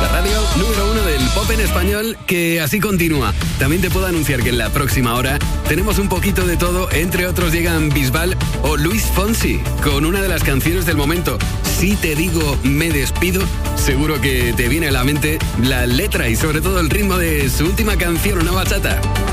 la radio número 1 del pop en español, que así continúa. También te puedo anunciar que en la próxima hora tenemos un poquito de todo. Entre otros llegan Bisbal o Luis Fonsi con una de las canciones del momento. Si te digo me despido, seguro que te viene a la mente la letra y sobre todo el ritmo de su última canción, una bachata.